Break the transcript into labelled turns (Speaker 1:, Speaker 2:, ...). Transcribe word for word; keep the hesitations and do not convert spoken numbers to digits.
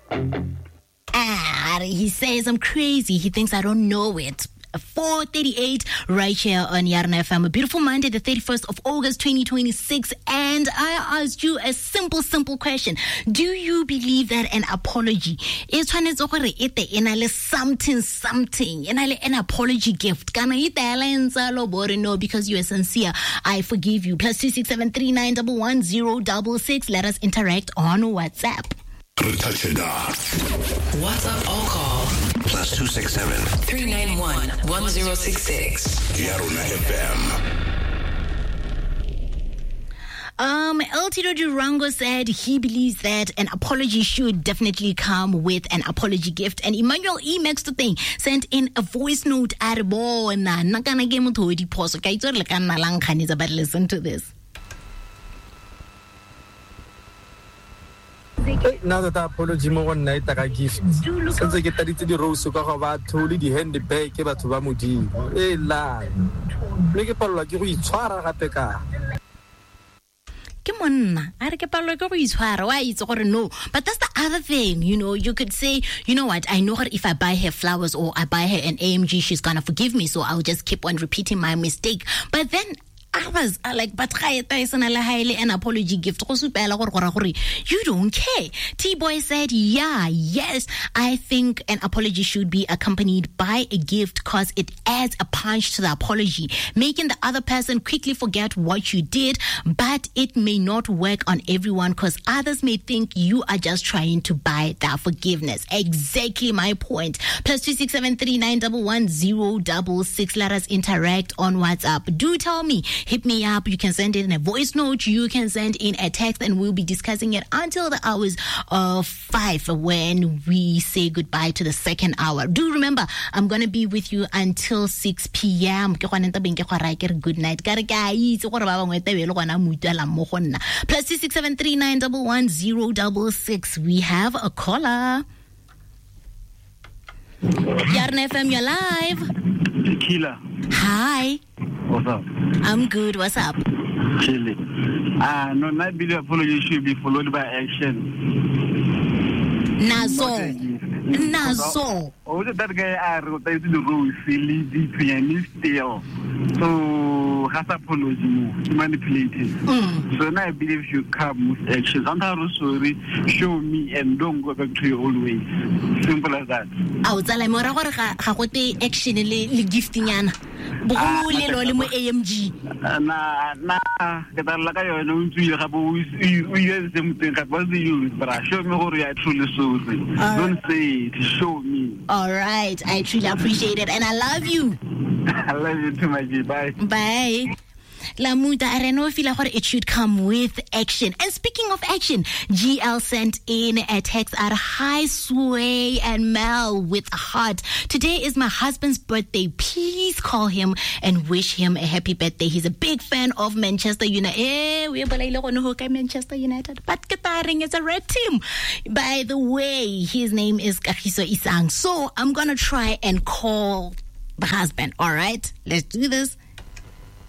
Speaker 1: Ah, he says I'm crazy. He thinks I don't know it. four thirty-eight right here on Yarna F M. A beautiful Monday, the thirty-first of August, twenty twenty-six. And I asked you a simple, simple question. Do you believe that an apology is something, something, an apology gift? No, because you are sincere. I forgive you. Plus two six seven three nine one one zero six six. Let us interact on WhatsApp.
Speaker 2: WhatsApp or call
Speaker 3: plus two six seven
Speaker 2: three nine one one zero six six.
Speaker 3: Yarna F M.
Speaker 1: Um, El Tito Durango said he believes that an apology should definitely come with an apology gift. And Emmanuel E. Maxton sent in a voice note at bo na nakana game to di poso. But listen to this.
Speaker 4: Now that apology mo one night I give since I get the rose so ka ba tholi di hand bag ke batho ba modimo e la le ke palwa ke go itshwara gape ka
Speaker 1: ke monna a re ke palwa ke go itshwara wa itse gore no. But that's the other thing, you know. You could say, you know what, I know her, if I buy her flowers or I buy her an A M G, she's gonna forgive me, so I'll just keep on repeating my mistake. But then others are like, but an apology gift. You don't care. T-Boy said, yeah, yes, I think an apology should be accompanied by a gift because it adds a punch to the apology, making the other person quickly forget what you did. But it may not work on everyone because others may think you are just trying to buy their forgiveness. Exactly my point. Plus two six seven three nine one one zero six six. Let us interact on WhatsApp. Do tell me. Hit me up. You can send in a voice note. You can send in a text, and we'll be discussing it until the hours of five when we say goodbye to the second hour. Do remember, I'm going to be with you until six p.m. Good night. Plus two six seven three nine one one zero six six. We have a caller. Yarna F M, you're live.
Speaker 5: Tequila.
Speaker 1: Hi.
Speaker 5: What's up?
Speaker 1: I'm good. What's up?
Speaker 5: Chilly. Ah, no, not believe apology should be followed by action.
Speaker 1: Nazo. Nazo.
Speaker 5: Oh, that guy I wrote the rules, silly, deep, and still. So, has apology, manipulated. Mm. So now I believe you come with action. Sometimes sorry, show me and don't go back to your old ways. Simple as that.
Speaker 1: I was telling you, I got action le gifting yana. Bogole lo le mo A M G.
Speaker 5: Na na ke tla la ka yona o ntse ga bo o use something ka ba se use but show me gore I truly sorry. Don't say it, show me.
Speaker 1: All right, I truly appreciate it and I love you.
Speaker 5: I love you too much. Bye.
Speaker 1: Bye. Lamuta, I don't know if it should come with action. And speaking of action, G L sent in a text at Hi Sway and Mel with a heart. Today is my husband's birthday. Please call him and wish him a happy birthday. He's a big fan of Manchester United. Eh, we are Manchester United. But Kataring is a red team. By the way, his name is Kagiso Isang. So I'm going to try and call the husband. All right, let's do this.